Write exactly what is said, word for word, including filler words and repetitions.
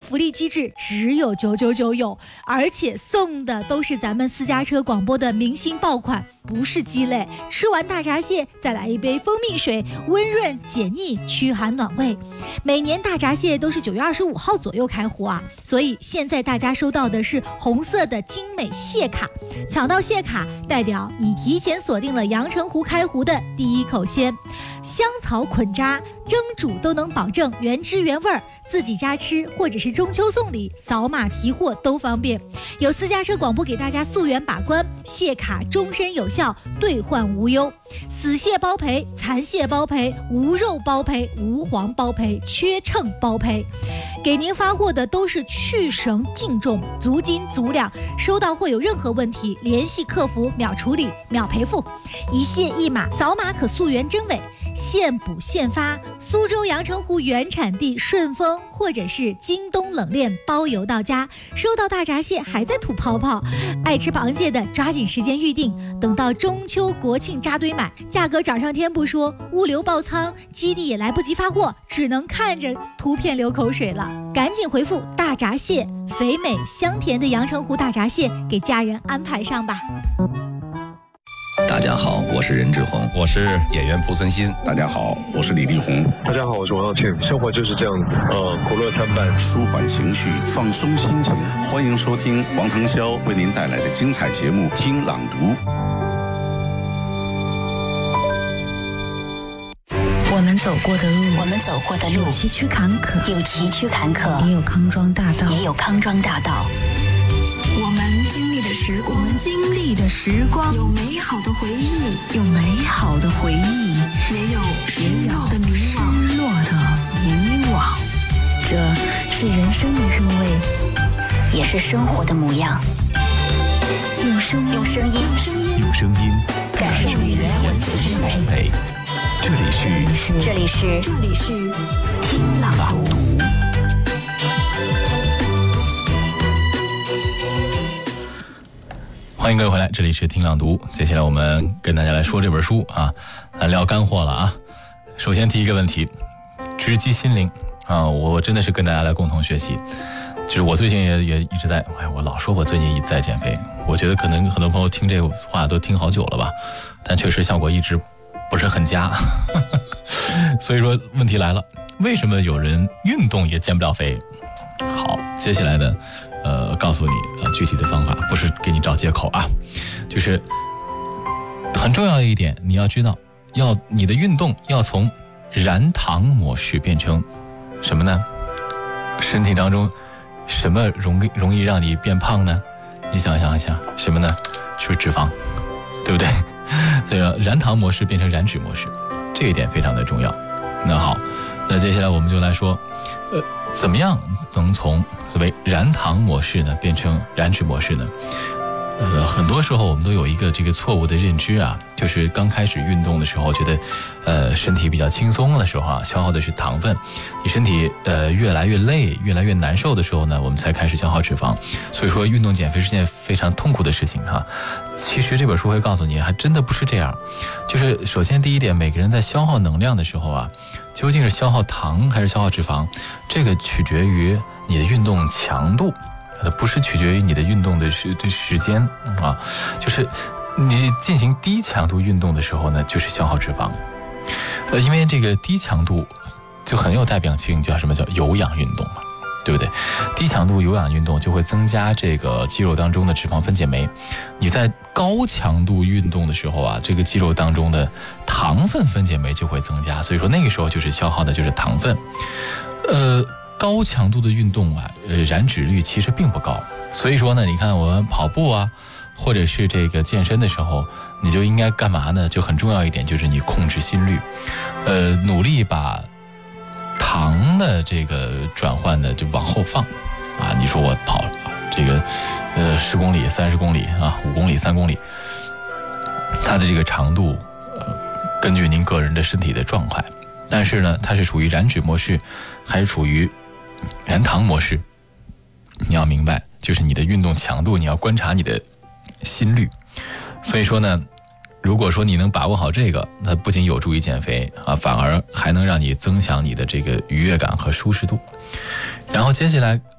福利机制只有九九九有，而且送的都是咱们私家车广播的明星爆款，不是鸡肋。吃完大闸蟹再来一杯蜂蜜水，温润解腻，驱寒暖胃。每年大闸蟹都是九月二十五号左右开户啊，所以现在大家收到的是红色的精美蟹卡，抢到蟹卡代表你提前锁定了阳澄湖开湖的第一口鲜。香草捆扎蒸煮都能保证原汁原味儿，自己家吃或者是中秋送礼，扫码提货都方便。有私家车广播给大家溯源把关，蟹卡终身有效，兑换无忧。死蟹包赔，残蟹包赔，无肉包赔，无黄包赔，缺秤包赔。给您发货的都是去绳净重，足斤足两，收到货有任何问题，联系客服秒处理秒赔付，一蟹一码，扫码可溯源真伪。现捕现发，苏州阳澄湖原产地顺丰或者是京东冷链包邮到家。收到大闸蟹还在吐泡泡，爱吃螃蟹的抓紧时间预定，等到中秋国庆扎堆买，价格涨上天不说，物流爆仓，基地也来不及发货，只能看着图片流口水了。赶紧回复大闸蟹，肥美香甜的阳澄湖大闸蟹给家人安排上吧。 大家好，我是任志宏， 我是演员蒲存昕。 大家好，我是李丽宏。 大家好，我是王耀庆。生活就是这样，呃，苦乐参半， 舒缓情绪，放松心情。欢迎收听王腾霄为您带来的精彩节目《听朗读》。 我们走过的路， 我们走过的路有崎岖坎坷， 有崎岖坎坷， 也有康庄大道， 也有康庄大道。 我们经历的时光， 我们经历的时光， 有美好的回忆， 有美好的回忆， 也有失落的迷惘， 失落的迷惘。 这是人生的韵味， 也是生活的模样。 用声音， 用声音， 用声音， 用声音感受语言文字之美。 美。这里是， 这里是， 这里是听朗读。 欢迎各位回来，这里是听朗读。接下来我们跟大家来说这本书啊，聊干货了啊。首先提一个问题，直击心灵啊，我真的是跟大家来共同学习。就是我最近也也一直在，哎，我老说我最近在减肥，我觉得可能很多朋友听这个话都听好久了吧，但确实效果一直不是很佳。所以说问题来了，为什么有人运动也减不了肥？好，接下来的呃，告诉你呃具体的方法，不是给你找借口啊，就是很重要的一点，你要知道，要你的运动要从燃糖模式变成什么呢？身体当中什么容易容易让你变胖呢？你想象一下，什么呢？是不是脂肪？对不对？所以燃糖模式变成燃脂模式，这一点非常的重要。那好，那接下来我们就来说，呃，怎么样能从所谓燃糖模式呢变成燃脂模式呢？呃，很多时候我们都有一个这个错误的认知啊，就是刚开始运动的时候，觉得呃身体比较轻松的时候啊，消耗的是糖分。你身体呃越来越累、越来越难受的时候呢，我们才开始消耗脂肪。所以说，运动减肥是件非常痛苦的事情哈、啊。其实这本书会告诉你，还真的不是这样。就是首先第一点，每个人在消耗能量的时候啊，究竟是消耗糖还是消耗脂肪，这个取决于你的运动强度。呃，不是取决于你的运动的时的时间啊，就是你进行低强度运动的时候呢，就是消耗脂肪。呃，因为这个低强度就很有代表性，叫什么叫有氧运动嘛，对不对？低强度有氧运动就会增加这个肌肉当中的脂肪分解酶。你在高强度运动的时候啊，这个肌肉当中的糖分分解酶就会增加，所以说那个时候就是消耗的就是糖分。呃。高强度的运动啊，呃，燃脂率其实并不高，所以说呢，你看我们跑步啊，或者是这个健身的时候，你就应该干嘛呢？就很重要一点就是你控制心率，呃，努力把糖的这个转换呢就往后放啊。你说我跑这个呃十公里、三十公里啊，五公里、三公里，它的这个长度，呃，根据您个人的身体的状态，但是呢，它是处于燃脂模式，还是处于燃糖模式，你要明白，就是你的运动强度，你要观察你的心率。所以说呢，如果说你能把握好这个，那不仅有助于减肥啊，反而还能让你增强你的这个愉悦感和舒适度。然后接下来